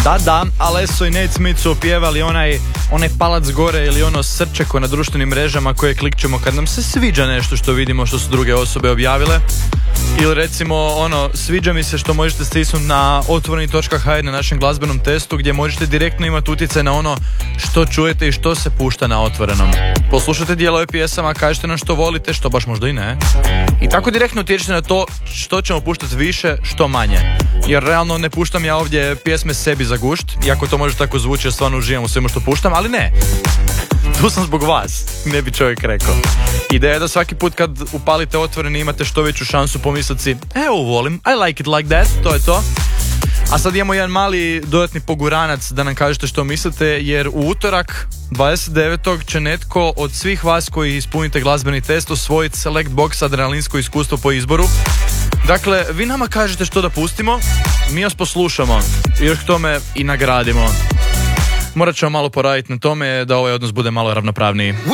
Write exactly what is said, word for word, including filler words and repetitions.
Da, da, Alesso i Nate Smith su opjevali onaj, onaj palac gore ili ono srčeko na društvenim mrežama koje klikćemo kad nam se sviđa nešto što vidimo što su druge osobe objavile. Ili recimo ono, sviđa mi se što možete stisnuti na otvoreni točka ha er na našem glazbenom testu gdje možete direktno imati utjecaj na ono što čujete i što se pušta na otvorenom. Poslušajte dijelove pjesama, kažete nam što volite, što baš možda i ne. I tako direktno utječete na to što ćemo puštati više, što manje. Jer realno ne puštam ja ovdje pjesme sebi za gušt, iako to može tako zvuči jer stvarno uživam u svemu što puštam, ali ne. Tu sam zbog vas, ne bi čovjek rekao. Ideja je da svaki put kad upalite otvoreni imate što veću šansu pomisliti si, evo volim, I like it like that, to je to. A sad imamo jedan mali dodatni poguranac da nam kažete što mislite, jer u utorak dvadeset devetog će netko od svih vas koji ispunite glazbeni test osvojiti Select Box adrenalinsko iskustvo po izboru. Dakle, vi nama kažete što da pustimo, mi vas poslušamo i još k tome i nagradimo. Morat ćemo malo poraditi na tome da ovaj odnos bude malo ravnopravniji.